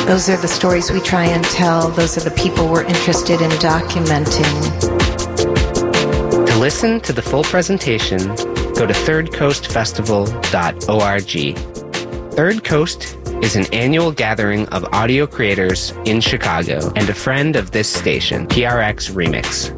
Those are the stories we try and tell. Those are the people we're interested in documenting. To listen to the full presentation, go to thirdcoastfestival.org. Third Coast is an annual gathering of audio creators in Chicago and a friend of this station, PRX Remix.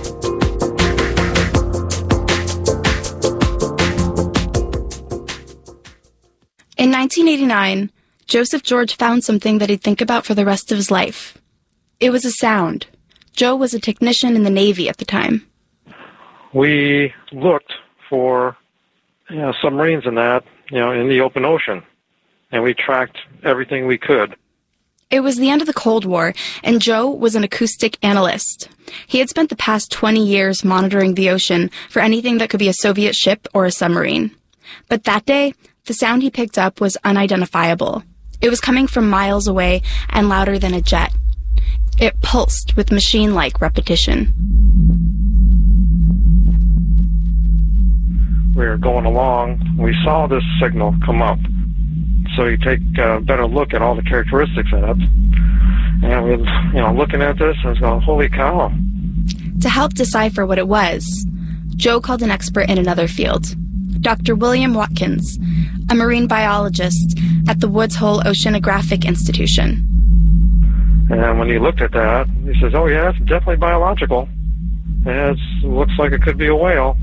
In 1989, Joseph George found something that he'd think about for the rest of his life. It was a sound. Joe was a technician in the Navy at the time. We looked for submarines and that, in the open ocean, and we tracked everything we could. It was the end of the Cold War, and Joe was an acoustic analyst. He had spent the past 20 years monitoring the ocean for anything that could be a Soviet ship or a submarine. But that day, the sound he picked up was unidentifiable. It was coming from miles away and louder than a jet. It pulsed with machine-like repetition. We were going along. We saw this signal come up. So you take a better look at all the characteristics of it. And we're, looking at this and it's going, holy cow. To help decipher what it was, Joe called an expert in another field, Dr. William Watkins, a marine biologist at the Woods Hole Oceanographic Institution. And when he looked at that, he says, oh yeah, it's definitely biological. And it looks like it could be a whale.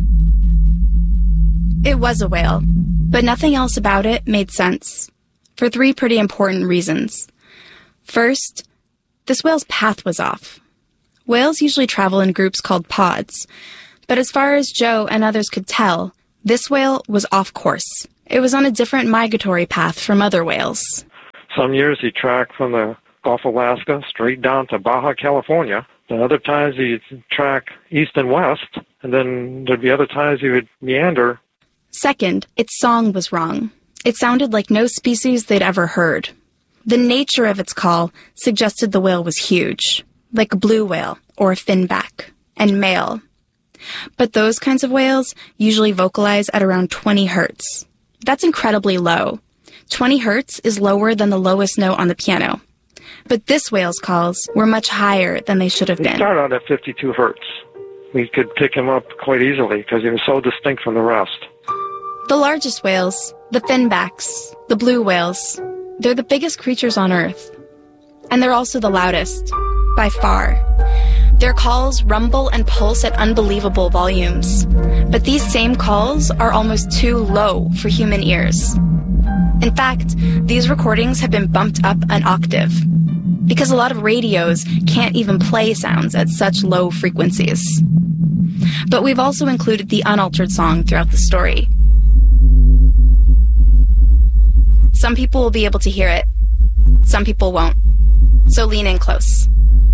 It was a whale, but nothing else about it made sense, for three pretty important reasons. First, this whale's path was off. Whales usually travel in groups called pods, but as far as Joe and others could tell, this whale was off course. It was on a different migratory path from other whales. Some years he tracked from the Gulf of Alaska straight down to Baja, California. And other times he'd track east and west, and then there'd be other times he would meander. Second, its song was wrong. It sounded like no species they'd ever heard. The nature of its call suggested the whale was huge, like a blue whale or a finback, and male. But those kinds of whales usually vocalize at around 20 hertz. That's incredibly low. 20 hertz is lower than the lowest note on the piano. But this whale's calls were much higher than they should have been. He started out at 52 hertz. We could pick him up quite easily because he was so distinct from the rest. The largest whales, the finbacks, the blue whales, they're the biggest creatures on Earth. And they're also the loudest, by far. Their calls rumble and pulse at unbelievable volumes. But these same calls are almost too low for human ears. In fact, these recordings have been bumped up an octave, because a lot of radios can't even play sounds at such low frequencies. But we've also included the unaltered song throughout the story. Some people will be able to hear it. Some people won't. So lean in close.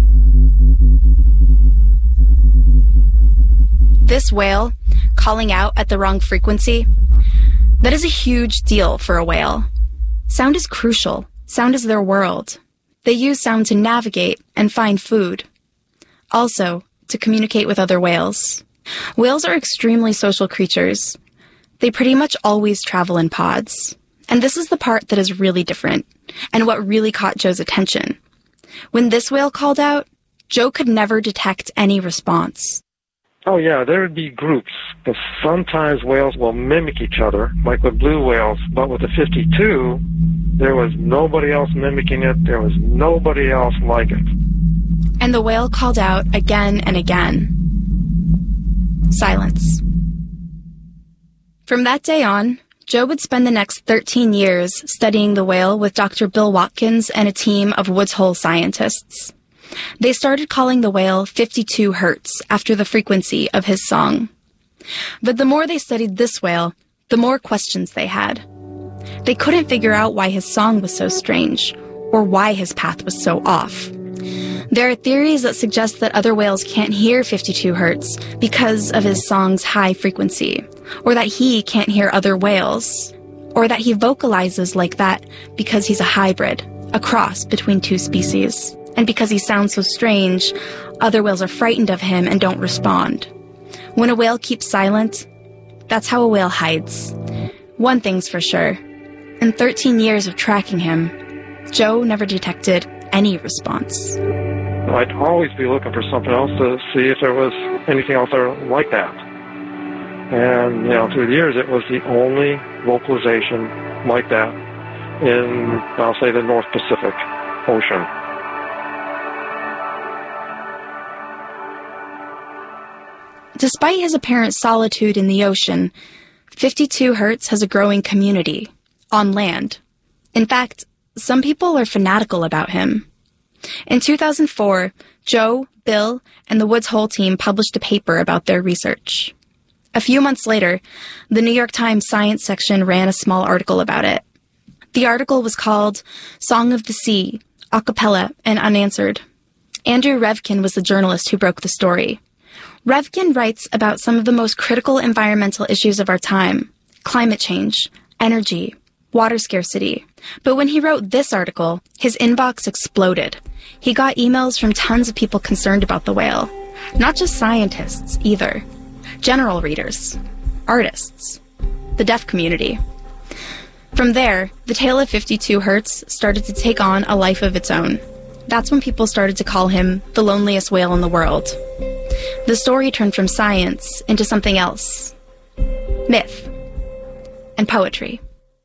This whale, calling out at the wrong frequency, that is a huge deal for a whale. Sound is crucial. Sound is their world. They use sound to navigate and find food. Also, to communicate with other whales. Whales are extremely social creatures. They pretty much always travel in pods. And this is the part that is really different, and what really caught Joe's attention. When this whale called out, Joe could never detect any response. Oh yeah, there would be groups, because sometimes whales will mimic each other, like with blue whales, but with the 52, there was nobody else mimicking it, there was nobody else like it. And the whale called out again and again. Silence. From that day on, Joe would spend the next 13 years studying the whale with Dr. Bill Watkins and a team of Woods Hole scientists. They started calling the whale 52 hertz after the frequency of his song. But the more they studied this whale, the more questions they had. They couldn't figure out why his song was so strange, or why his path was so off. There are theories that suggest that other whales can't hear 52 hertz because of his song's high frequency, or that he can't hear other whales, or that he vocalizes like that because he's a hybrid, a cross between two species. And because he sounds so strange, other whales are frightened of him and don't respond. When a whale keeps silent, that's how a whale hides. One thing's for sure. In 13 years of tracking him, Joe never detected any response. I'd always be looking for something else to see if there was anything else there like that. And, through the years, it was the only vocalization like that in, I'll say, the North Pacific Ocean. Despite his apparent solitude in the ocean, 52 Hertz has a growing community on land. In fact, some people are fanatical about him. In 2004, Joe, Bill, and the Woods Hole team published a paper about their research. A few months later, the New York Times science section ran a small article about it. The article was called Song of the Sea, A Cappella and Unanswered. Andrew Revkin was the journalist who broke the story. Revkin writes about some of the most critical environmental issues of our time: climate change, energy, water scarcity. But when he wrote this article, his inbox exploded. He got emails from tons of people concerned about the whale. Not just scientists, either. General readers, artists, the deaf community. From there, the tale of 52 Hertz started to take on a life of its own. That's when people started to call him the loneliest whale in the world. The story turned from science into something else: myth and poetry.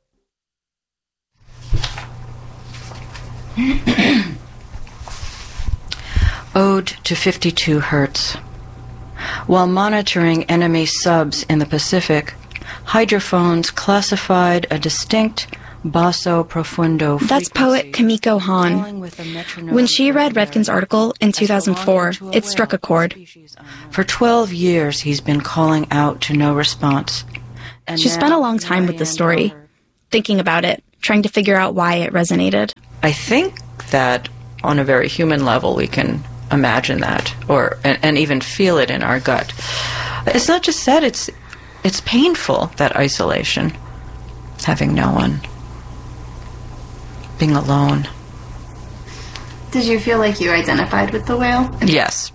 Ode to 52 Hertz. While monitoring enemy subs in the Pacific, hydrophones classified a distinct basso profundo frequency. That's poet Kimiko Han. When she read Revkin's article in 2004, it struck a chord. For 12 years, he's been calling out to no response. And she spent a long time with the story, thinking about it, trying to figure out why it resonated. I think that on a very human level, we can imagine that, and even feel it in our gut. It's not just that, it's painful, that isolation, having no one, being alone. Did you feel like you identified with the whale? Yes.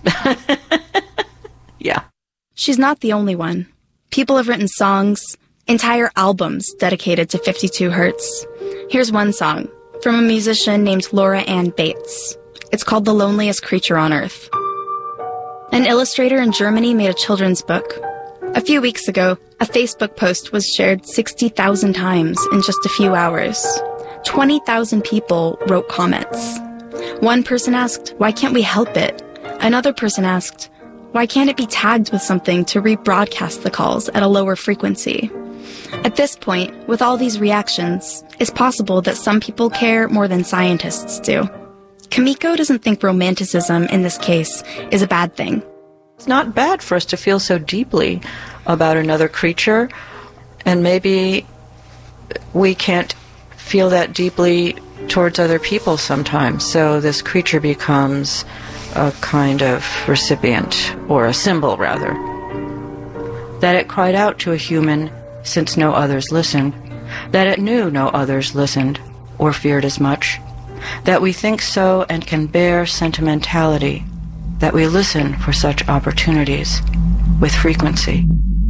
Yeah. She's not the only one. People have written songs, entire albums dedicated to 52 Hertz. Here's one song from a musician named Laura Ann Bates. It's called The Loneliest Creature on Earth. An illustrator in Germany made a children's book. A few weeks ago, a Facebook post was shared 60,000 times in just a few hours. 20,000 people wrote comments. One person asked, "Why can't we help it?" Another person asked, "Why can't it be tagged with something to rebroadcast the calls at a lower frequency?" At this point, with all these reactions, it's possible that some people care more than scientists do. Kimiko doesn't think romanticism in this case is a bad thing. It's not bad for us to feel so deeply about another creature, and maybe we can't feel that deeply towards other people sometimes, so this creature becomes a kind of recipient, or a symbol rather. That it cried out to a human since no others listened, that it knew no others listened or feared as much, that we think so and can bear sentimentality, that we listen for such opportunities with frequency.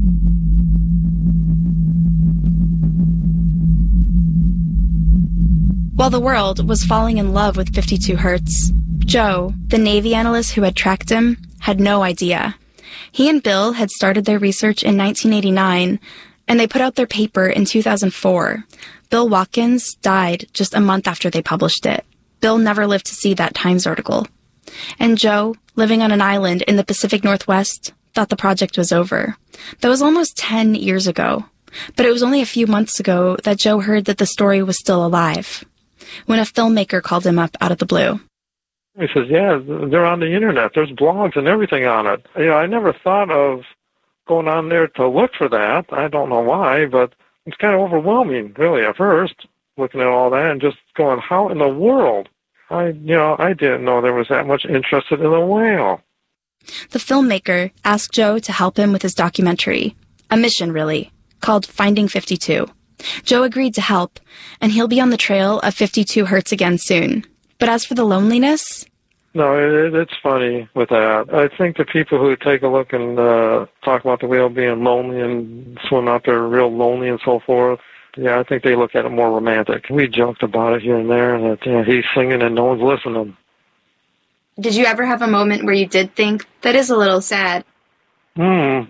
While the world was falling in love with 52 Hertz, Joe, the Navy analyst who had tracked him, had no idea. He and Bill had started their research in 1989, and they put out their paper in 2004. Bill Watkins died just a month after they published it. Bill never lived to see that Times article. And Joe, living on an island in the Pacific Northwest, thought the project was over. That was almost 10 years ago. But it was only a few months ago that Joe heard that the story was still alive, when a filmmaker called him up out of the blue. He says, "Yeah, they're on the internet. There's blogs and everything on it." I never thought of going on there to look for that. I don't know why, but it's kind of overwhelming, really, at first, looking at all that and just going, how in the world? I didn't know there was that much interest in the whale. The filmmaker asked Joe to help him with his documentary, a mission, really, called Finding 52. Joe agreed to help, and he'll be on the trail of 52 Hertz again soon. But as for the loneliness... No, it's funny with that. I think the people who take a look and talk about the whale being lonely and swim out there real lonely and so forth, I think they look at it more romantic. We joked about it here and there, that he's singing and no one's listening. Did you ever have a moment where you did think, that is a little sad? No.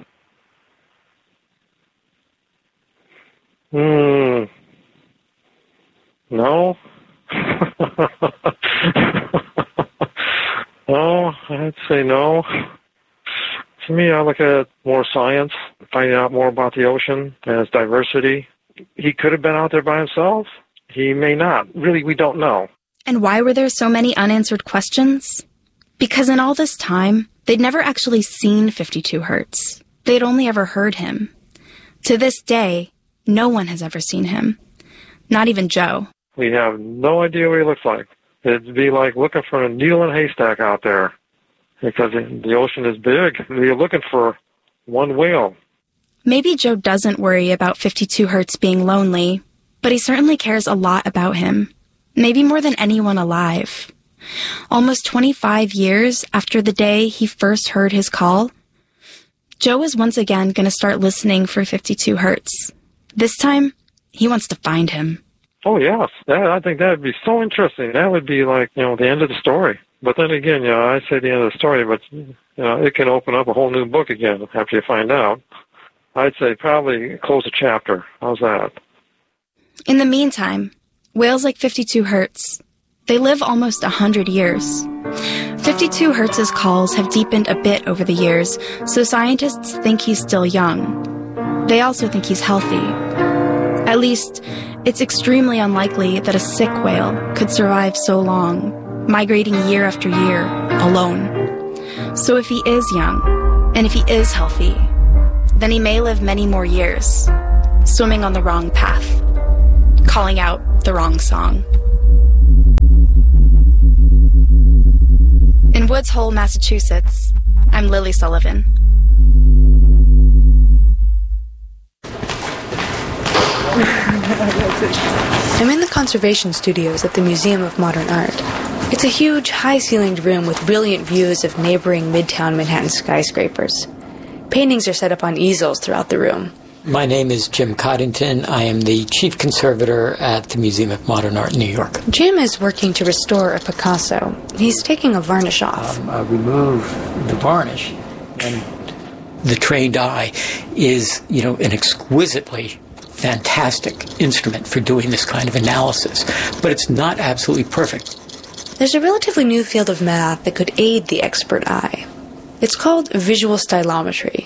No, I'd say no. To me, I look at more science, finding out more about the ocean and its diversity. He could have been out there by himself. He may not. Really, we don't know. And why were there so many unanswered questions? Because in all this time, they'd never actually seen 52 Hertz. They'd only ever heard him. To this day, no one has ever seen him. Not even Joe. We have no idea what he looks like. It'd be like looking for a needle in a haystack out there, because the ocean is big. You're looking for one whale. Maybe Joe doesn't worry about 52 Hertz being lonely, but he certainly cares a lot about him. Maybe more than anyone alive. Almost 25 years after the day he first heard his call, Joe is once again going to start listening for 52 Hertz. This time, he wants to find him. Oh, yes. I think that would be so interesting. That would be like, the end of the story. But then again, I say the end of the story, but, it can open up a whole new book again after you find out. I'd say probably close a chapter. How's that? In the meantime, whales like 52 Hertz, they live almost 100 years. 52 Hertz's calls have deepened a bit over the years, so scientists think he's still young. They also think he's healthy. At least, it's extremely unlikely that a sick whale could survive so long, migrating year after year, alone. So if he is young, and if he is healthy, then he may live many more years, swimming on the wrong path, calling out the wrong song. In Woods Hole, Massachusetts, I'm Lily Sullivan. I'm in the conservation studios at the Museum of Modern Art. It's a huge, high-ceilinged room with brilliant views of neighboring Midtown Manhattan skyscrapers. Paintings are set up on easels throughout the room. My name is Jim Coddington. I am the chief conservator at the Museum of Modern Art in New York. Jim is working to restore a Picasso. He's taking a varnish off. Remove the varnish, and the trained eye is, an exquisitely fantastic instrument for doing this kind of analysis, but it's not absolutely perfect. There's a relatively new field of math that could aid the expert eye. It's called visual stylometry.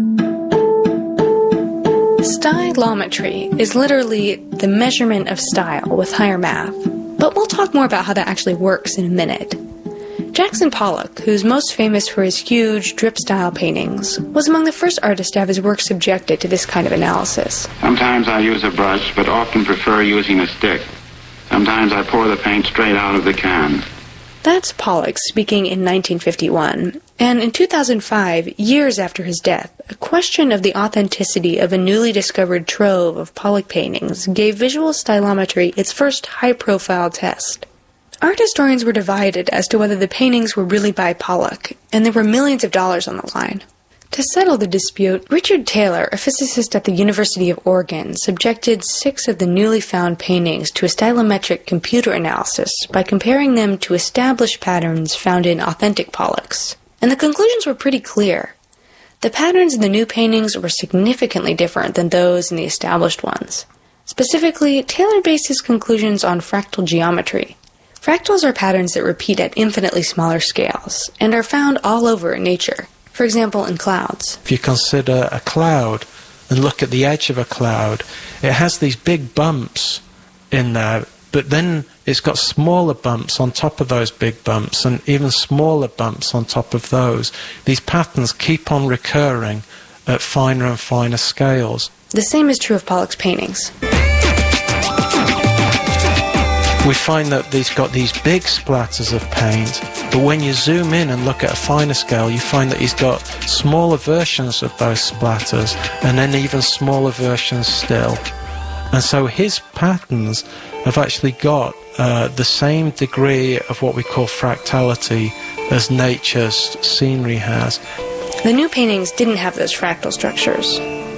Stylometry is literally the measurement of style with higher math, but we'll talk more about how that actually works in a minute. Jackson Pollock, who's most famous for his huge drip-style paintings, was among the first artists to have his work subjected to this kind of analysis. Sometimes I use a brush, but often prefer using a stick. Sometimes I pour the paint straight out of the can. That's Pollock speaking in 1951, and in 2005, years after his death, a question of the authenticity of a newly discovered trove of Pollock paintings gave visual stylometry its first high-profile test. Art historians were divided as to whether the paintings were really by Pollock, and there were millions of dollars on the line. To settle the dispute, Richard Taylor, a physicist at the University of Oregon, subjected 6 of the newly found paintings to a stylometric computer analysis by comparing them to established patterns found in authentic Pollocks. And the conclusions were pretty clear. The patterns in the new paintings were significantly different than those in the established ones. Specifically, Taylor based his conclusions on fractal geometry. Fractals are patterns that repeat at infinitely smaller scales, and are found all over in nature. For example, in clouds. If you consider a cloud and look at the edge of a cloud, it has these big bumps in there, but then it's got smaller bumps on top of those big bumps and even smaller bumps on top of those. These patterns keep on recurring at finer and finer scales. The same is true of Pollock's paintings. We find that he's got these big splatters of paint, but when you zoom in and look at a finer scale, you find that he's got smaller versions of those splatters, and then even smaller versions still. And so his patterns have actually got the same degree of what we call fractality as nature's scenery has. The new paintings didn't have those fractal structures.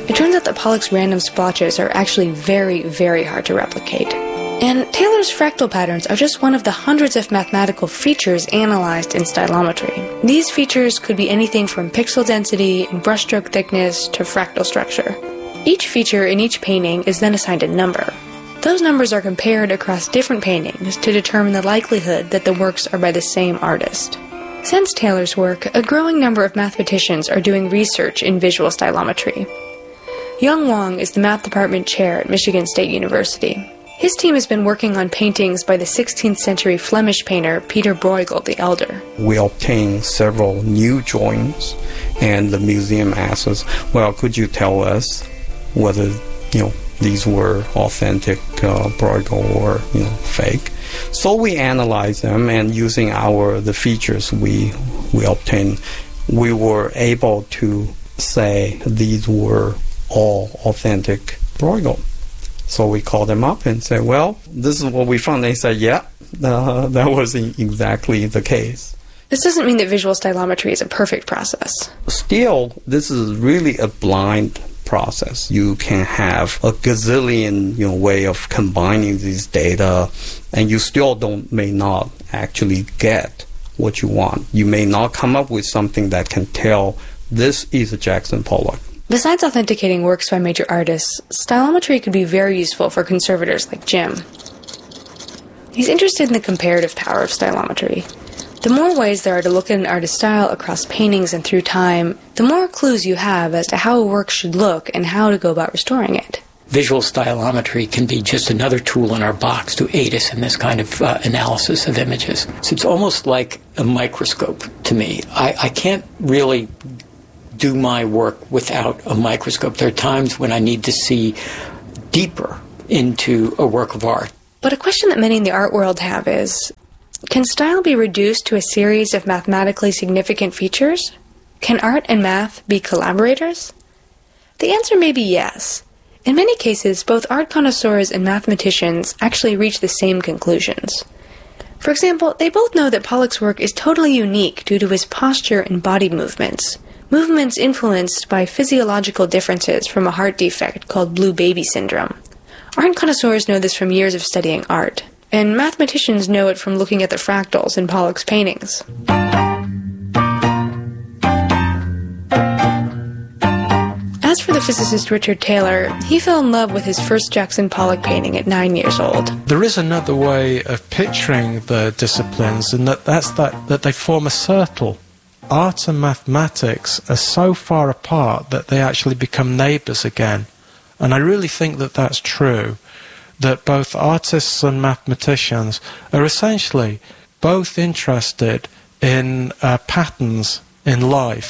It turns out that Pollak's random splotches are actually very, very hard to replicate. And Taylor's fractal patterns are just one of the hundreds of mathematical features analyzed in stylometry. These features could be anything from pixel density and brushstroke thickness to fractal structure. Each feature in each painting is then assigned a number. Those numbers are compared across different paintings to determine the likelihood that the works are by the same artist. Since Taylor's work, a growing number of mathematicians are doing research in visual stylometry. Young Wong is the math department chair at Michigan State University. His team has been working on paintings by the 16th century Flemish painter Peter Bruegel the Elder. We obtained several new drawings, and the museum asked us, well, could you tell us whether, these were authentic Bruegel or, fake? So we analyzed them, and using the features we obtained, we were able to say these were all authentic Bruegel. So we called them up and said, well, this is what we found. They said, yeah, that was exactly the case. This doesn't mean that visual stylometry is a perfect process. Still, this is really a blind process. You can have a gazillion way of combining these data, and you still may not actually get what you want. You may not come up with something that can tell this is a Jackson Pollock. Besides authenticating works by major artists, stylometry could be very useful for conservators like Jim. He's interested in the comparative power of stylometry. The more ways there are to look at an artist's style across paintings and through time, the more clues you have as to how a work should look and how to go about restoring it. Visual stylometry can be just another tool in our box to aid us in this kind of analysis of images. So it's almost like a microscope to me. I can't really do my work without a microscope. There are times when I need to see deeper into a work of art. But a question that many in the art world have is, can style be reduced to a series of mathematically significant features? Can art and math be collaborators? The answer may be yes. In many cases, both art connoisseurs and mathematicians actually reach the same conclusions. For example, they both know that Pollock's work is totally unique due to his posture and body movements influenced by physiological differences from a heart defect called blue baby syndrome. Art connoisseurs know this from years of studying art, and mathematicians know it from looking at the fractals in Pollock's paintings. As for the physicist Richard Taylor, he fell in love with his first Jackson Pollock painting at 9 years old. There is another way of picturing the disciplines, and that's that they form a circle. Art and mathematics are so far apart that they actually become neighbours again. And I really think that that's true, that both artists and mathematicians are essentially both interested in patterns in life.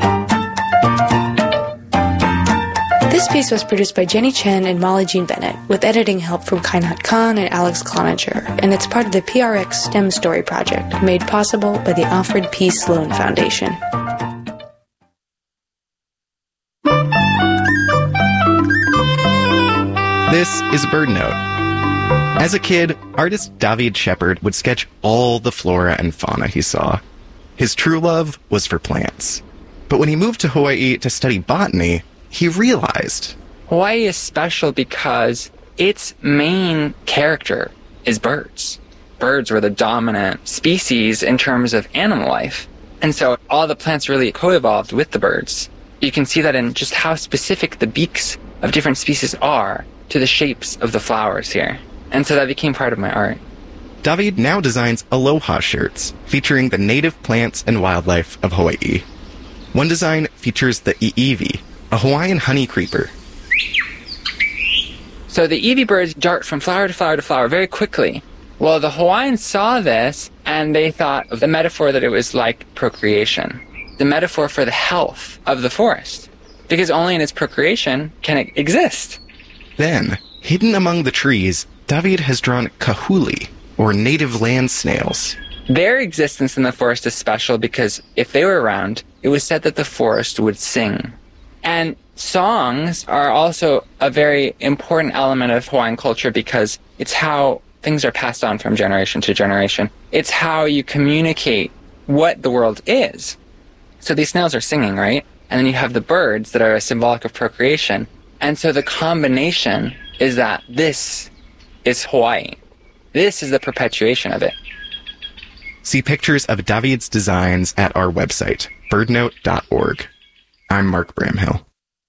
This piece was produced by Jenny Chen and Molly Jean Bennett, with editing help from Kainat Khan and Alex Cloninger, and it's part of the PRX STEM Story project, made possible by the Alfred P. Sloan Foundation. This is BirdNote. As a kid, artist David Shepard would sketch all the flora and fauna he saw. His true love was for plants. But when he moved to Hawaii to study botany, he realized Hawaii is special because its main character is birds. Birds were the dominant species in terms of animal life. And so all the plants really co-evolved with the birds. You can see that in just how specific the beaks of different species are to the shapes of the flowers here. And so that became part of my art. David now designs aloha shirts featuring the native plants and wildlife of Hawaii. One design features the iiwi, a Hawaiian honey creeper. So the iiwi birds dart from flower to flower to flower very quickly. Well, the Hawaiians saw this, and they thought of the metaphor that it was like procreation, the metaphor for the health of the forest, because only in its procreation can it exist. Then, hidden among the trees, David has drawn kahuli, or native land snails. Their existence in the forest is special because if they were around, it was said that the forest would sing. And songs are also a very important element of Hawaiian culture because it's how things are passed on from generation to generation. It's how you communicate what the world is. So these snails are singing, right? and then you have the birds that are symbolic of procreation. And so the combination is that this is Hawaii. This is the perpetuation of it. See pictures of David's designs at our website, birdnote.org. I'm Mark Bramhill.